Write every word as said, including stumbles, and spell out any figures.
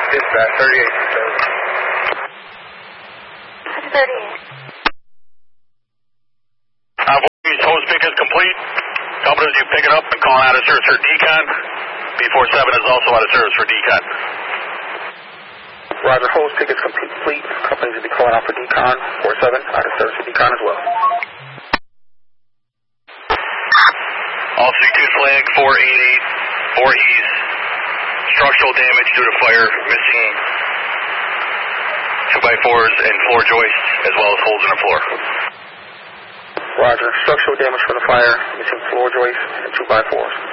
Dispatch, thirty-eight. thirty-eight. Uh, Voorhees, hose pick is complete. Companies, you pick it up and call out of service for decon. B forty-seven is also out of service for decon. Roger, hose pick is complete. Companies will be calling out for decon. forty-seven out of service for decon as well. Altitude flag four eighty-eight, Voorhees. Structural damage due to fire, missing two by fours and floor joists, as well as holes in the floor. Roger, structural damage from the fire, missing floor joists and two by fours.